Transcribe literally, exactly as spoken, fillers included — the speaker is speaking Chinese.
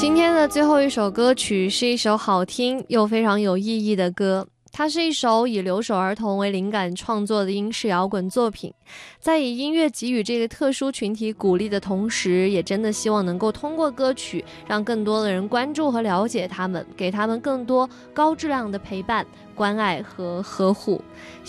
今天的最后一首歌曲是一首好听又非常有意义的歌，它是一首以留守儿童为灵感创作的英式摇滚作品，在以音乐给予这个特殊群体鼓励的同时，也真的希望能够通过歌曲让更多的人关注和了解他们，给他们更多高质量的陪伴、关爱和呵护。